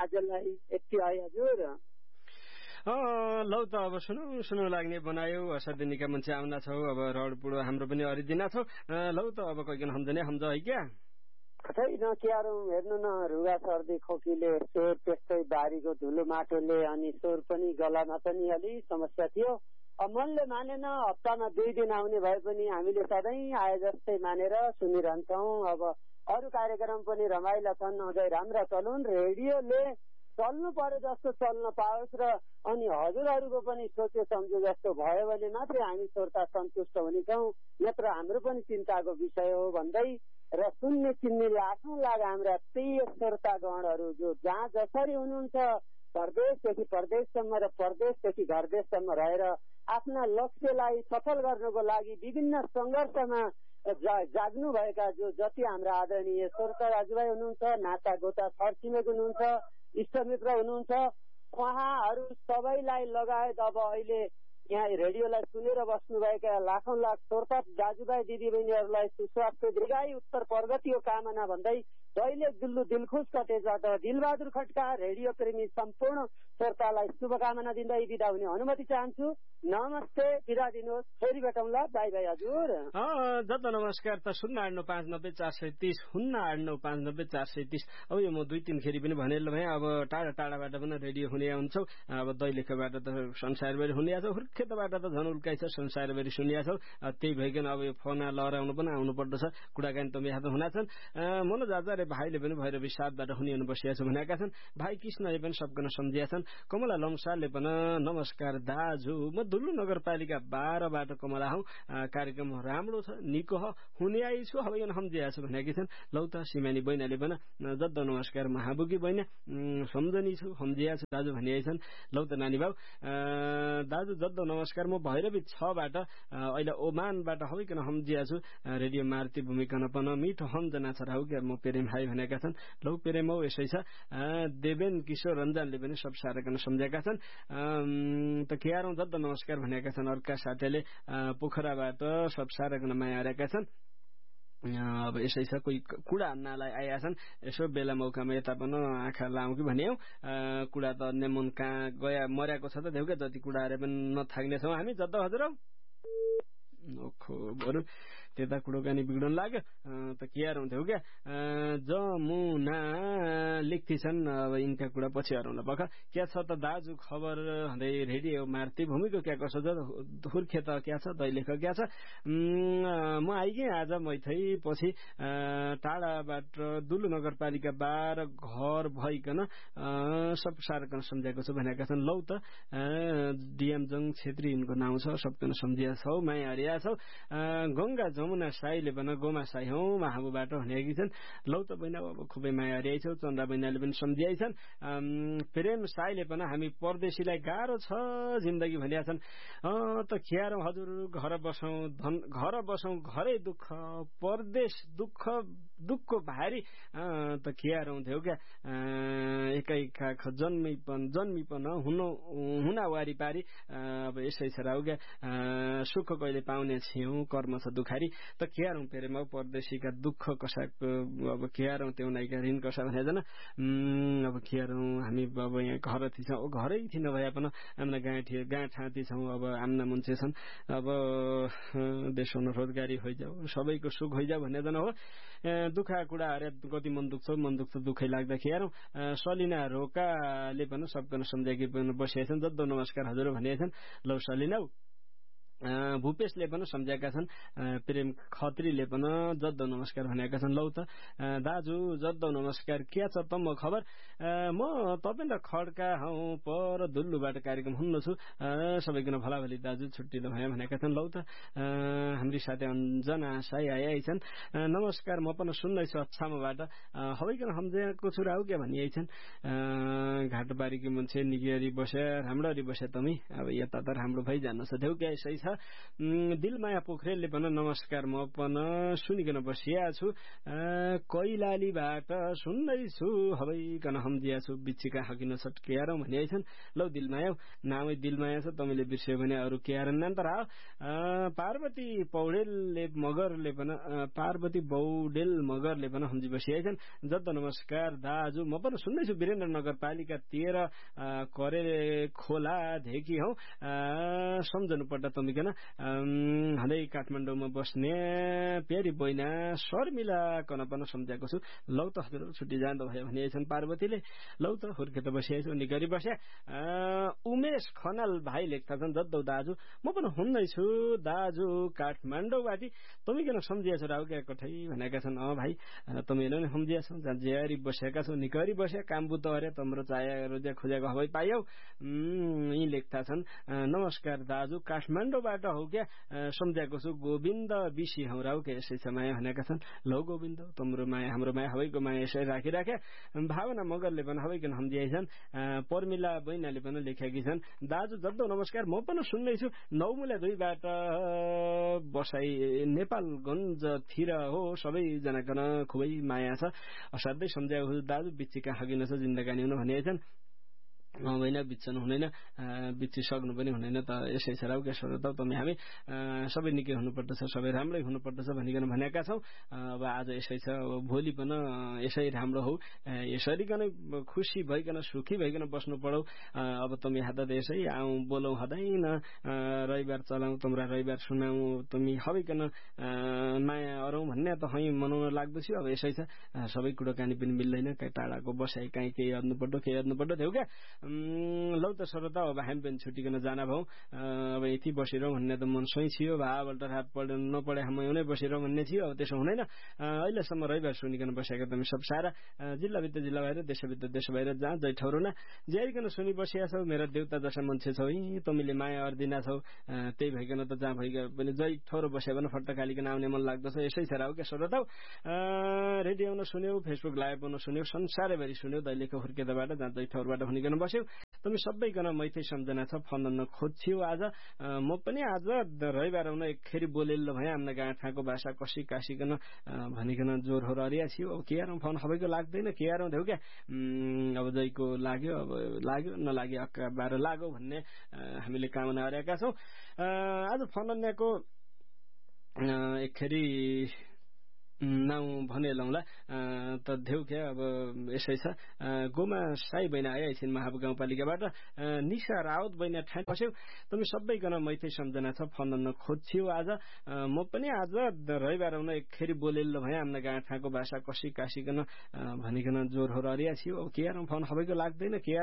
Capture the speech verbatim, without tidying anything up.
आजलाई यति आयो हजुर। लौ त अब सुनौ सुनौ लाग्ने बनायो असाध्यनिका मान्छे आउना छौ अब रड पुडो हाम्रो पनि अरिदिना छौ। लौ त अब कहिकन सम्झने सम्झ है क्या छैन क्यारो हेर्नु न रुगा सर्दी खोकीले स्वर त्यस्तै बारीको धुलो माटोले अनि स्वर पनि गलामा पनि अलि समस्या थियो। मनले मानेन हप्तामा दुई दिन आउने भए पनि हामीले सधैँ आए जस्तै मानेर सुनिरहन्छौँ। अब अरू कार्यक्रम पनि रमाइला छन् अझै राम्रा चलुन् रेडियोले चल्नु पर्यो जस्तो चल्न पाओस् र अनि हजुरहरूको पनि सोचे सम्झे जस्तो भयो भने मात्रै हामी श्रोता सन्तुष्ट हुनेछौँ नत्र हाम्रो पनि चिन्ताको विषय हो भन्दै र सुन्ने चिन्ने लाखौँ लाख हाम्रा प्रिय श्रोतागणहरू जो जहाँ जसरी हुनुहुन्छ परदेशदेखि परदेशसम्म र परदेशदेखि घरदेशसम्म रहेर आफ्ना लक्ष्यलाई सफल गर्नको लागि विभिन्न सङ्घर्षमा जा जाग्नुभएका जो जति हाम्रा आदरणीय श्रोता दाजुभाइ हुनुहुन्छ नाता गोता छरछिमेक हुनुहुन्छ इष्टमित्र हुनुहुन्छ उहाँहरू सबैलाई लगायत अब अहिले यहाँ रेडियोलाई सुनेर बस्नुभएका लाखौँ लाख श्रोता दाजुभाइ दिदीबहिनीहरूलाई सुस्वास्थ्य दीर्घायु उत्तर प्रगतिको कामना भन्दै दैलेख दुल्लु दिलखुश कटेजबाट दिलबहादुर खड्का रेडियो प्रेमी सम्पूर्ण श्रोतालाई शुभकामना दिँदै बिदा हुने अनुमति चाहन्छु। नमस्ते बिदा दिनुहोस् फेरि भेटौँला बाई बाई हजुर। जता नमस्कार त शून्य आठ नौ पाँच नब्बे चार सय तीस शून्य आठ नौ पाँच नब्बे चार सय तीस। अब यो म दुई तिन खेरी पनि भनेर भएँ अब टाढा टाढाबाट पनि रेडियो हुने हुन्छौ अब दैलेखबाट त संसारभरि हुने छौ हुर्खेतबाट त झन् उल्काइ छ संसारभरि सुनिया छौ त्यही भइकन अब यो फोन लहराउनु पनि आउनु पर्दछ कुराकानी त यहाँ त हुना छन्। मनोज आचार्य भाइले पनि भएर विषादबाट हुने हुनु बसिया छ भनेका छन् भाइ कृष्णले पनि सबजना सम्झिया छन्। कमला लम्सालले पनि नमस्कार दाजु म दुल्लु नगरपालिका बाह्रबाट कमला हौ कार्यक्रम राम्रो छ निको ह हुने आइछु अब यो सम्झिया छु भनेकी छन्। लौ त सिमानी बहिनीले पनि जद्द नमस्कार महाबुकी बहिनी सम्झनी छु सम्झिया छु दाजु भनिए छन्। लौ त नानी बाउ दाजु जद्द नमस्कार म भैरवी छबाट अहिले ओमानबाट हविकन सम्झिया छु रेडियो मारुति भूमिकन पनि मिठो सम्झना छ राहु क्या म प्रेम भाइ भनेका छन्। लौ प्रेम हौ यसै छ देवेन किशोर रञ्जनले पनि सब साराकन सम्झेका छन् त केआरौँ जद्द नमस्कार भनेका छन्। अर्का साथीले पोखराबाट सब साराकन माया हारेका छन्। अब यसै छ कोही कुडा अन्नालाई आएका छन् यसो बेला मौकामा यता पनि आँखा लाउँ कि भने कुडा त अन्य मन कहाँ गया मर्याएको छ त देऊ क्या जति कुडा हारे पनि नथाक्नेछौँ हामी जद्द हजुर ओखो बरु त्यता कुरोकानी बिग्डन लाग्यो त के हुन्थ्यो क्या जमुना लेख्ती छन् अब यिनका कुरा पछि हराउला पख क्या छ त दाजु खबर हँदै रेडियो मारुति भूमिको क्या कसो छ हुर्खे त क्या छ दैलेख क्या छ म आइगेँ आज मैथै पछि टाढाबाट दुल्लु नगरपालिका बाह्र घर भइकन सब सारकन सम्झाएको छु भनेका छन्। लौ त डिएमजङ छेत्री यिनको नाउँ छ सबकन सम्झिया छौ माया हरिया छौ। गंगा जमुना साईले भन गोमा साई हौ महाबुबाट भनेकी छन्। लौ त बहिना अब खुबै माया हरिया छौ चन्द्रा बहिनाले पनि सम्झिया छन्। प्रेम साईले पनि हामी परदेशीलाई गाह्रो छ जिन्दगी भनिया छन् त खियारौँ हजुर घर बसौँ घर बसौँ घरै दुःख परदेश दुःख दुःखको भारी त खियारौँ थियो क्या एकै खाख जन्मीपन जन्मीपन हुन हुना वारी पारी अब यसै छ राउ क्या सुख कहिले पाउने छियौं कर्म छ दुखारी त केयारौं पेरेमा परदेशीका दुःख कसाको अब केयारौं त्यो नाइका ऋण कसा भने जन अब केयारौं हामी अब यहाँ घर थिछौं घरै थिन भए पनि हामीलाई गाँ थिए गाँ ठाँती छौं अब आम्ना मान्छे छन् अब देशमा रोजगारी होइजाऊ सबैको सुख होइजाऊ भन्ने जन हो दुखा कुरा हरे कति मन दुख्छ मन दुख्छ दुखै लाग्दा केयारौं सलिना रोकाले पनि सबकन सम्झाकी पनि बसेछन् जद्दो नमस्कार हजुर भनेछन्। लौ सलिना भूपेशले पनि सम्झाएका छन् प्रेम खत्रीले पनि जद्दो नमस्कार भनेका छन्। लौ त दाजु जद्दो नमस्कार के छ त म खबर म तपाईँ खड्का हौ पर दुल्लुबाट कार्यक्रम हुन्न छु सबैजना भलाभली दाजु छुट्टी ल भयो भनेका छन्। लौ त हाम्री साथी अञ्जना साई आइ छन् नमस्कार म पनि सुन्दै छु अछामबाट हवैकन सम्झेको छु राउ के भनिए छन् घाटबारीकी मान्छे निगेरी बसे राम्ररी बसे तमी अब यता त राम्रो भइ जान्न छ देउ के यसै छ दिलमाया पोखरेलले भन नमस्कार म पनि सुनिकन बसिया छु कैलालीबाट सुन्दैछु हवैकन सम्झिया छु बिच्चीका हकिन सट्केरौँ भनि छन्। लौ दिलमाया नामै दिलमाया छ तमीले बिर्स्यो भने अरू के आरन तर पार्वती पौडेलले मगरले भन पार्वती बौडेल मगरले भन सम्झि बसिया छन्। जद्द नमस्कार दाजु म पनि सुन्दैछु वीरेन्द्र नगरपालिका तेह्र करे खोला धेकी हौ सम्झनु पर्दा तमिकन हँदै काठमाडौँमा बस्ने प्यारी बैना शर्मिला कन पनि सम्झाएको छु। लौ त हजुर छुट्टी जाँदा भयो भने छन् पार्वतीले। लौ त हुर्के त बसिया नि गरी बस्या। उमेश खनाल भाइ लेख्दा छन् जद्दौ दाजु म पनि हुँदैछु दाजु काठमाडौँबाट तमिकन सम्झिया छु राउ क्या कठै भनेका छन्। अँ भाइ तमीले नि सम्झिया छौ जहाँ ज्यारी बसेका छौ निकरी बस्या कामबु त अरे तम्रो चाया रोज्या खोजेको हवै पाइयौ यी लेख्दा छन्। नमस्कार दाजु काठमाडौँबाट हौ क्या सम्झाएको छु गोविन्द बिसी हौ राउ क्या यसै छ माया भनेका छन्। लौ गोविन्द तम्रो माया हाम्रो माया हवैको माया यसै राखिराख्या। भावना मगरले पनि हवैकन सम्झिया छन्। पर्मिला बैनाले पनि लेखेकी छन् दाजु जद्दो नमस्कार म पनि सुन्दैछु नौमुला दुईबाट बसाई नेपालगञ्जतिर हो सबैजनाकन खुबै माया छ असाध्यै सम्झाएको दाजु बिच्चीका हगिन छ जिन्दगानी हुन भने छन्। होइन बिच्छनु हुँदैन बिच्ची सक्नु पनि हुँदैन त यसै छ राउ क्या सर त तमी हामी सबै निकै हुनुपर्दछ सबै राम्रै हुनुपर्दछ भनिकन भनेका छौँ। अब आज यसै छ भोलि पनि यसै राम्रो हौ यसरीकन खुसी भइकन सुखी भइकन बस्नु पडौ। अब तमी हात यसै आउँ बोलौ हदैन रविबार चलाउँ तम्रा रविबार सुनाऊ तमी हवैकन माया अरौँ भन्ने त है मनाउन लाग्दैछु। अब यसै छ सबै कुरो कानी पनि मिल्दैन कहीँ टाढाको बसाइ कहीँ केही हेर्नु पर्दो केही हेर्नु पर्दो थियो क्या। लौ त सर त अब हामी पनि छुट्टिकन जाना भयौँ अब यति बसिरहँ भन्ने त मन सोही थियो भावल्ट रात पढ्नु नपढे हामी एउटै बसिरहँ भन्ने थियो। अब त्यसो हुँदैन अहिलेसम्म रविबार सुनिकन बसेका तमी सब सारा जिल्लाभित्र जिल्ला भएर देशभित्र देश भएर जहाँ जै ठौरो न ज्यारिकन सुनि बसिया छौ मेरा देउता जसा मान्छे छौ यी तमीले माया अर्दिना छौ त्यही भइकन त जहाँ भइकन पनि जै ठौरो बस्यो भने फट्टा खालिकन आउने मन लाग्दछ। यसै छ राउ क्या सर त रेडियो आउन सुन्यौ फेसबुक लाइभ आउन सुन्यौ संसारैभरि सुन्यौ दैलेखको हुर्केदाबाट जहाँ जै ठौरबाट हुनिकन बस्यो तमी सबैकन मैथै सम्झना छ फन्न खोज्छिौ आज म पनि आज रविबार आउन एकखेरी बोलेल्लो भए आफ्ना गाँठाको भाषा कसी कासिकन भनिकन जोर हो अरिया छियो। अब के आरौँ फोन सबैको लाग्दैन के आरौँ देऊ क्या अब जैको लाग्यो अब लाग्यो नलाग्यो अक्का बाह्र लागौ भन्ने हामीले कामना गरेका छौँ। आज फन्न्याको एकखेरी नाउँ भने लौला त देऊ क्या अब यसै छ गोमा साई बहिना आए छिन् महाब गाउँपालिकाबाट निशा राउत बहिना ठाउँ बस्यौ तमी सबैकन मैथै सम्झना छ फन्न खोज्छिौ आज म पनि आज रविबार आउन एकखेरी बोलेल्लो भए आफ्ना गाँठाको भाषा कसी कासिकन भनिकन जोर हो अरिया छियो। अब के आरौँ फोन सबैको लाग्दैन के